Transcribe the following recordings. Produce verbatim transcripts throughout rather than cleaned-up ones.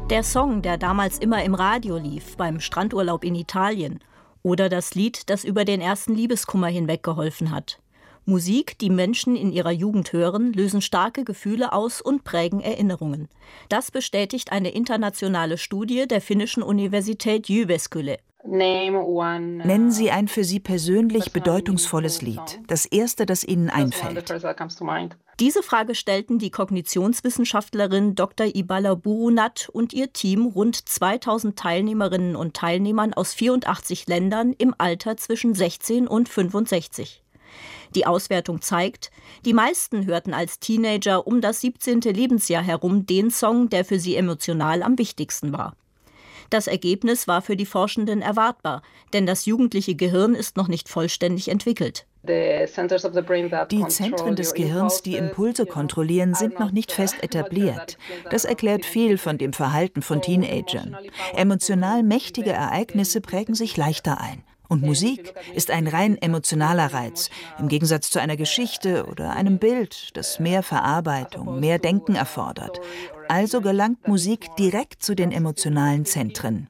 Der Song, der damals immer im Radio lief, beim Strandurlaub in Italien. Oder das Lied, das über den ersten Liebeskummer hinweg geholfen hat. Musik, die Menschen in ihrer Jugend hören, lösen starke Gefühle aus und prägen Erinnerungen. Das bestätigt eine internationale Studie der finnischen Universität Jyväskylä. Nennen Sie ein für Sie persönlich bedeutungsvolles Lied, das erste, das Ihnen einfällt. Diese Frage stellten die Kognitionswissenschaftlerin Doktor Ibala Burunat und ihr Team rund zweitausend Teilnehmerinnen und Teilnehmern aus vierundachtzig Ländern im Alter zwischen sechzehn und fünfundsechzig. Die Auswertung zeigt, die meisten hörten als Teenager um das siebzehnte Lebensjahr herum den Song, der für sie emotional am wichtigsten war. Das Ergebnis war für die Forschenden erwartbar, denn das jugendliche Gehirn ist noch nicht vollständig entwickelt. Die Zentren des Gehirns, die Impulse kontrollieren, sind noch nicht fest etabliert. Das erklärt viel von dem Verhalten von Teenagern. Emotional mächtige Ereignisse prägen sich leichter ein. Und Musik ist ein rein emotionaler Reiz, im Gegensatz zu einer Geschichte oder einem Bild, das mehr Verarbeitung, mehr Denken erfordert. Also gelangt Musik direkt zu den emotionalen Zentren.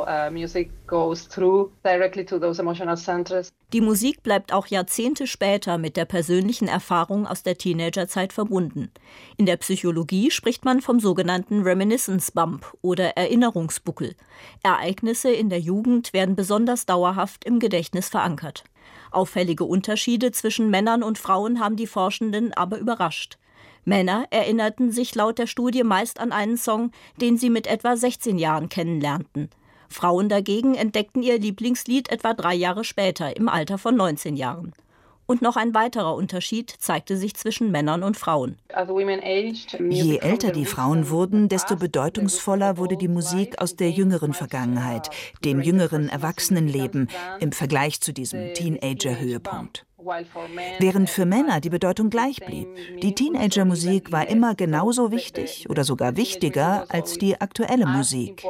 Die Musik bleibt auch Jahrzehnte später mit der persönlichen Erfahrung aus der Teenagerzeit verbunden. In der Psychologie spricht man vom sogenannten Reminiscence Bump oder Erinnerungsbuckel. Ereignisse in der Jugend werden besonders dauerhaft im Gedächtnis verankert. Auffällige Unterschiede zwischen Männern und Frauen haben die Forschenden aber überrascht. Männer erinnerten sich laut der Studie meist an einen Song, den sie mit etwa sechzehn Jahren kennenlernten. Frauen dagegen entdeckten ihr Lieblingslied etwa drei Jahre später, im Alter von neunzehn Jahren. Und noch ein weiterer Unterschied zeigte sich zwischen Männern und Frauen. Je älter die Frauen wurden, desto bedeutungsvoller wurde die Musik aus der jüngeren Vergangenheit, dem jüngeren Erwachsenenleben, im Vergleich zu diesem Teenager-Höhepunkt. Während für Männer die Bedeutung gleich blieb. Die Teenager-Musik war immer genauso wichtig oder sogar wichtiger als die aktuelle Musik.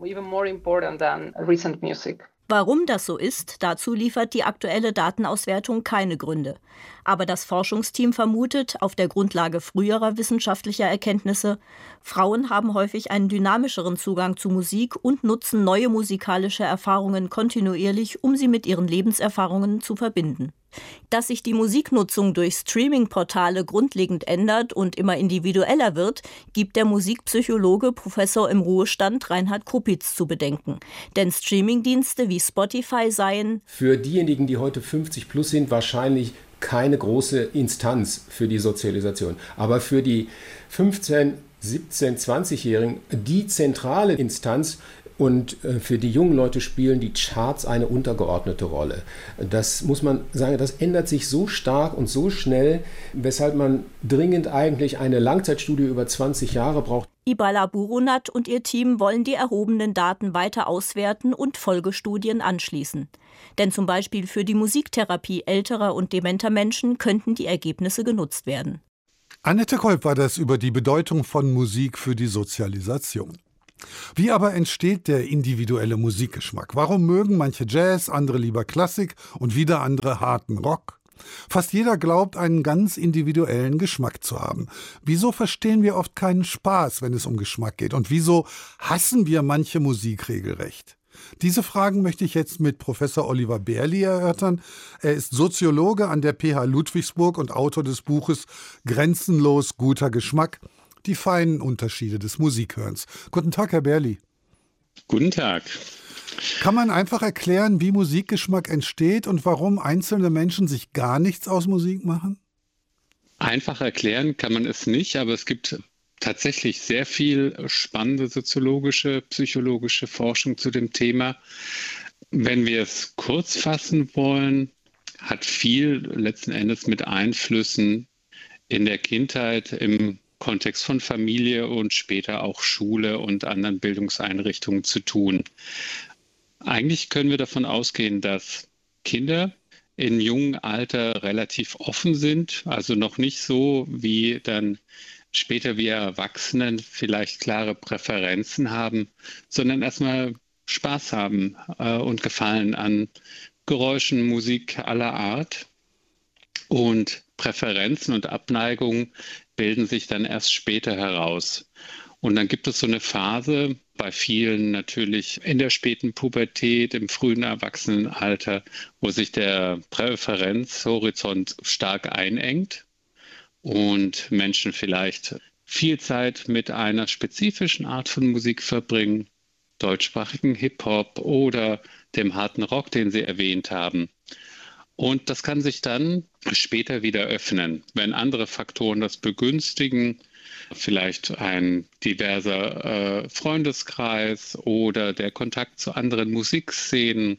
Warum das so ist, dazu liefert die aktuelle Datenauswertung keine Gründe. Aber das Forschungsteam vermutet, auf der Grundlage früherer wissenschaftlicher Erkenntnisse, Frauen haben häufig einen dynamischeren Zugang zu Musik und nutzen neue musikalische Erfahrungen kontinuierlich, um sie mit ihren Lebenserfahrungen zu verbinden. Dass sich die Musiknutzung durch Streaming-Portale grundlegend ändert und immer individueller wird, gibt der Musikpsychologe Professor im Ruhestand Reinhard Kopitz zu bedenken. Denn Streamingdienste wie Spotify seien für diejenigen, die heute fünfzig plus sind, wahrscheinlich keine große Instanz für die Sozialisation. Aber für die fünfzehn-, siebzehn-, zwanzigjährigen die zentrale Instanz. Und für die jungen Leute spielen die Charts eine untergeordnete Rolle. Das muss man sagen, das ändert sich so stark und so schnell, weshalb man dringend eigentlich eine Langzeitstudie über zwanzig Jahre braucht. Ibala Burunat und ihr Team wollen die erhobenen Daten weiter auswerten und Folgestudien anschließen. Denn zum Beispiel für die Musiktherapie älterer und dementer Menschen könnten die Ergebnisse genutzt werden. Annette Kolb war das über die Bedeutung von Musik für die Sozialisation. Wie aber entsteht der individuelle Musikgeschmack? Warum mögen manche Jazz, andere lieber Klassik und wieder andere harten Rock? Fast jeder glaubt, einen ganz individuellen Geschmack zu haben. Wieso verstehen wir oft keinen Spaß, wenn es um Geschmack geht? Und wieso hassen wir manche Musik regelrecht? Diese Fragen möchte ich jetzt mit Professor Oliver Bärli erörtern. Er ist Soziologe an der P H Ludwigsburg und Autor des Buches Grenzenlos guter Geschmack. Die feinen Unterschiede des Musikhörens. Guten Tag, Herr Bärli. Guten Tag. Kann man einfach erklären, wie Musikgeschmack entsteht und warum einzelne Menschen sich gar nichts aus Musik machen? Einfach erklären kann man es nicht, aber es gibt tatsächlich sehr viel spannende soziologische, psychologische Forschung zu dem Thema. Wenn wir es kurz fassen wollen, hat viel letzten Endes mit Einflüssen in der Kindheit, im Kontext von Familie und später auch Schule und anderen Bildungseinrichtungen zu tun. Eigentlich können wir davon ausgehen, dass Kinder in jungem Alter relativ offen sind, also noch nicht so wie dann später wir Erwachsenen vielleicht klare Präferenzen haben, sondern erstmal Spaß haben äh, und Gefallen an Geräuschen, Musik aller Art. Und Präferenzen und Abneigungen bilden sich dann erst später heraus. Und dann gibt es so eine Phase, bei vielen natürlich in der späten Pubertät, im frühen Erwachsenenalter, wo sich der Präferenzhorizont stark einengt und Menschen vielleicht viel Zeit mit einer spezifischen Art von Musik verbringen, deutschsprachigen Hip-Hop oder dem harten Rock, den Sie erwähnt haben. Und das kann sich dann später wieder öffnen, wenn andere Faktoren das begünstigen, vielleicht ein diverser äh, Freundeskreis oder der Kontakt zu anderen Musikszenen,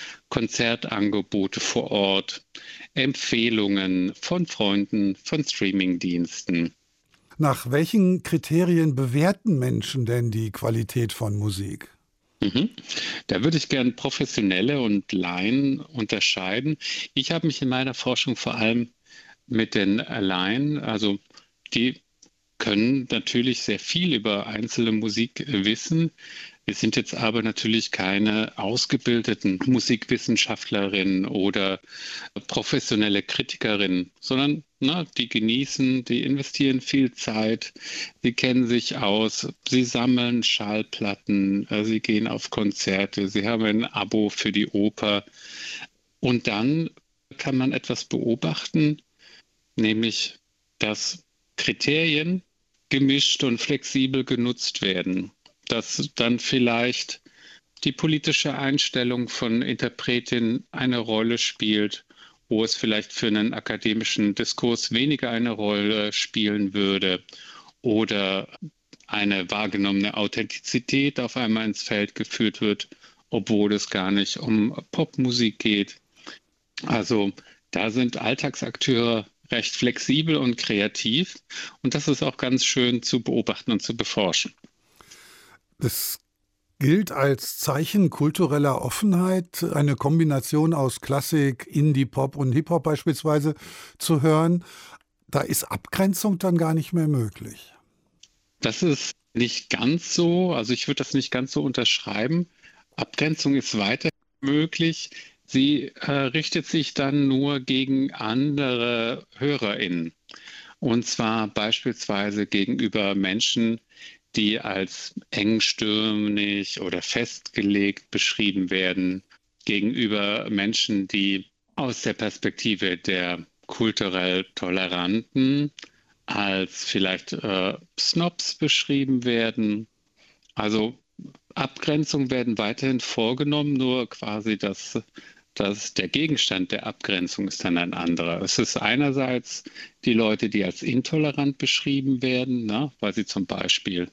Konzertangebote vor Ort, Empfehlungen von Freunden, von Streamingdiensten. Nach welchen Kriterien bewerten Menschen denn die Qualität von Musik? Mhm. Da würde ich gern Professionelle und Laien unterscheiden. Ich habe mich in meiner Forschung vor allem mit den Laien, also die können natürlich sehr viel über einzelne Musik wissen. Wir sind jetzt aber natürlich keine ausgebildeten Musikwissenschaftlerinnen oder professionelle Kritikerinnen, sondern na, die genießen, die investieren viel Zeit, sie kennen sich aus, sie sammeln Schallplatten, sie gehen auf Konzerte, sie haben ein Abo für die Oper. Und dann kann man etwas beobachten, nämlich dass Kriterien gemischt und flexibel genutzt werden, dass dann vielleicht die politische Einstellung von Interpretinnen eine Rolle spielt, wo es vielleicht für einen akademischen Diskurs weniger eine Rolle spielen würde oder eine wahrgenommene Authentizität auf einmal ins Feld geführt wird, obwohl es gar nicht um Popmusik geht. Also da sind Alltagsakteure recht flexibel und kreativ und das ist auch ganz schön zu beobachten und zu beforschen. Das gilt als Zeichen kultureller Offenheit, eine Kombination aus Klassik, Indie-Pop und Hip-Hop beispielsweise zu hören. Da ist Abgrenzung dann gar nicht mehr möglich. Das ist nicht ganz so, also ich würde das nicht ganz so unterschreiben. Abgrenzung ist weiter möglich. Sie äh, richtet sich dann nur gegen andere HörerInnen. Und zwar beispielsweise gegenüber Menschen, die als engstirnig oder festgelegt beschrieben werden, gegenüber Menschen, die aus der Perspektive der kulturell Toleranten als vielleicht äh, Snobs beschrieben werden. Also Abgrenzungen werden weiterhin vorgenommen, nur quasi das dass der Gegenstand der Abgrenzung ist dann ein anderer. Es ist einerseits die Leute, die als intolerant beschrieben werden, ne, weil sie zum Beispiel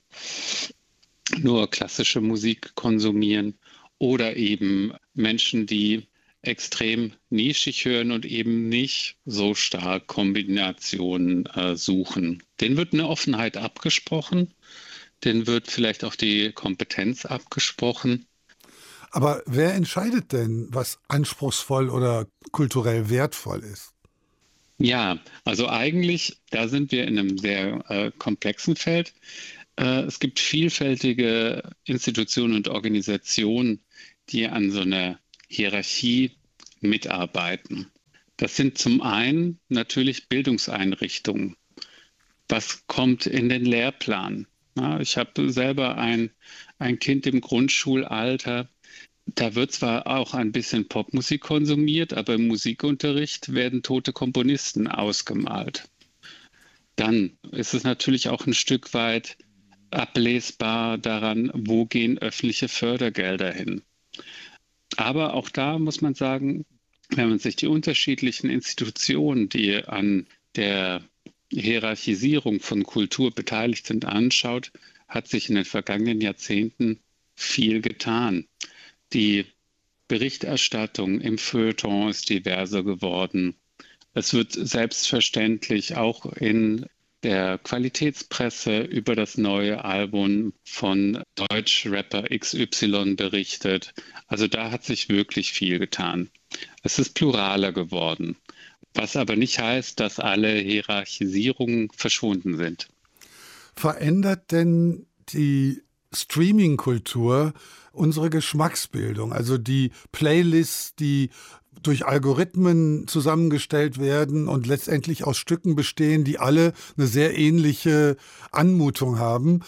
nur klassische Musik konsumieren oder eben Menschen, die extrem nischig hören und eben nicht so stark Kombinationen äh, suchen. Denen wird eine Offenheit abgesprochen, denen wird vielleicht auch die Kompetenz abgesprochen. Aber wer entscheidet denn, was anspruchsvoll oder kulturell wertvoll ist? Ja, also eigentlich, da sind wir in einem sehr äh, komplexen Feld. Äh, es gibt vielfältige Institutionen und Organisationen, die an so einer Hierarchie mitarbeiten. Das sind zum einen natürlich Bildungseinrichtungen. Was kommt in den Lehrplan? Ja, ich habe selber ein, ein Kind im Grundschulalter. Da wird zwar auch ein bisschen Popmusik konsumiert, aber im Musikunterricht werden tote Komponisten ausgemalt. Dann ist es natürlich auch ein Stück weit ablesbar daran, wo gehen öffentliche Fördergelder hin. Aber auch da muss man sagen, wenn man sich die unterschiedlichen Institutionen, die an der Hierarchisierung von Kultur beteiligt sind, anschaut, hat sich in den vergangenen Jahrzehnten viel getan. Die Berichterstattung im Feuilleton ist diverser geworden. Es wird selbstverständlich auch in der Qualitätspresse über das neue Album von Deutschrapper X Y berichtet. Also da hat sich wirklich viel getan. Es ist pluraler geworden, was aber nicht heißt, dass alle Hierarchisierungen verschwunden sind. Verändert denn die Streaming-Kultur unsere Geschmacksbildung, also die Playlists, die durch Algorithmen zusammengestellt werden und letztendlich aus Stücken bestehen, die alle eine sehr ähnliche Anmutung haben?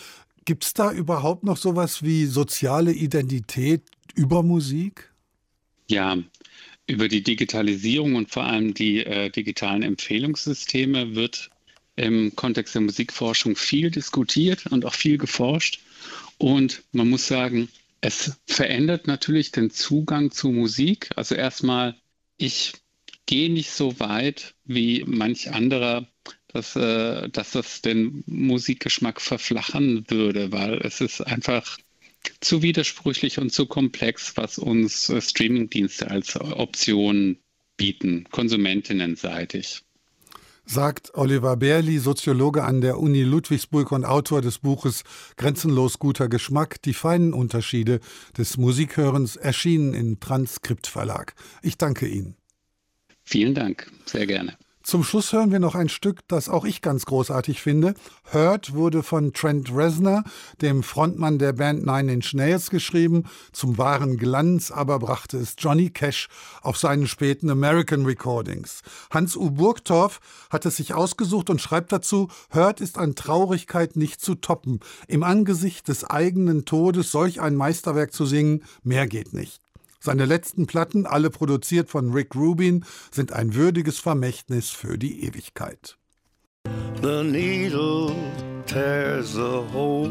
Gibt es da überhaupt noch sowas wie soziale Identität über Musik? Ja, über die Digitalisierung und vor allem die äh, digitalen Empfehlungssysteme wird im Kontext der Musikforschung viel diskutiert und auch viel geforscht. Und man muss sagen, es verändert natürlich den Zugang zu Musik. Also erstmal, ich gehe nicht so weit wie manch anderer, dass, äh, dass das den Musikgeschmack verflachen würde, weil es ist einfach zu widersprüchlich und zu komplex, was uns äh, Streamingdienste als Option bieten, konsumentinnenseitig. Sagt Oliver Bärli, Soziologe an der Uni Ludwigsburg und Autor des Buches Grenzenlos guter Geschmack, die feinen Unterschiede des Musikhörens, erschienen im Transkript Verlag. Ich danke Ihnen. Vielen Dank, sehr gerne. Zum Schluss hören wir noch ein Stück, das auch ich ganz großartig finde. Hurt wurde von Trent Reznor, dem Frontmann der Band Nine Inch Nails, geschrieben. Zum wahren Glanz aber brachte es Johnny Cash auf seinen späten American Recordings. Hans-U Burgtorf hat es sich ausgesucht und schreibt dazu, Hurt ist an Traurigkeit nicht zu toppen. Im Angesicht des eigenen Todes solch ein Meisterwerk zu singen, mehr geht nicht. Seine letzten Platten, alle produziert von Rick Rubin, sind ein würdiges Vermächtnis für die Ewigkeit. The needle tears a hole,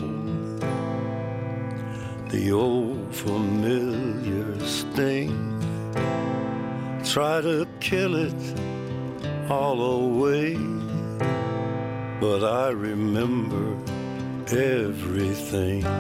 the old familiar sting. Try to kill it all away, but I remember everything.